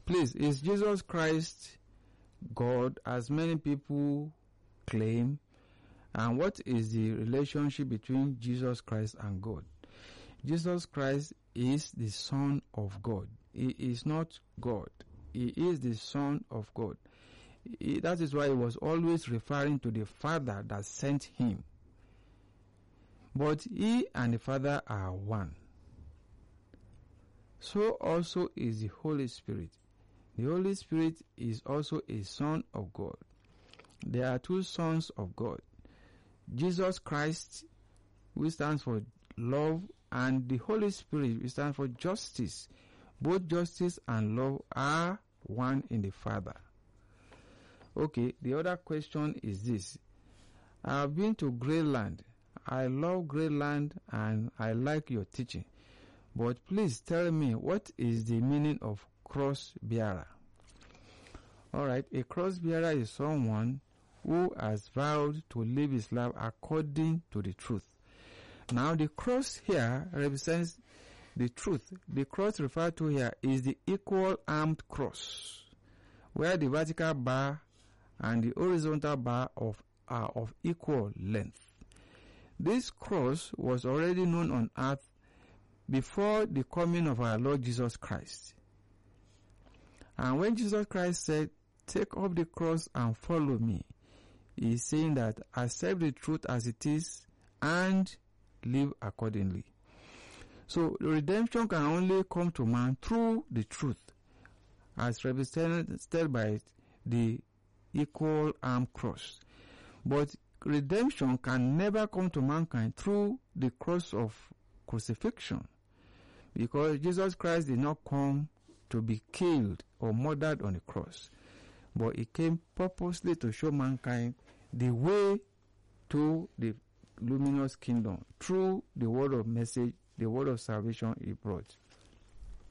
Please, is Jesus Christ God, as many people claim? And what is the relationship between Jesus Christ and God? Jesus Christ is the Son of God. He is not God. He is the Son of God. That is why he was always referring to the Father that sent him. But he and the Father are one. So also is the Holy Spirit. The Holy Spirit is also a Son of God. There are two sons of God. Jesus Christ, which stands for love, and the Holy Spirit, which stands for justice. Both justice and love are one in the Father. Okay, the other question is this. I have been to Greenland. I love Greenland and I like your teaching. But please tell me, what is the meaning of cross bearer? Alright, a cross bearer is someone who has vowed to live his life according to the truth. Now the cross here represents the truth. The cross referred to here is the equal armed cross, where the vertical bar and the horizontal bar are of equal length. This cross was already known on earth before the coming of our Lord Jesus Christ. And when Jesus Christ said, "Take up the cross and follow me," he is saying that accept the truth as it is and live accordingly. So redemption can only come to man through the truth, as represented by the equal arm cross. But redemption can never come to mankind through the cross of crucifixion, because Jesus Christ did not come to be killed or murdered on the cross, but he came purposely to show mankind the way to the luminous kingdom through the word of message, the word of salvation he brought.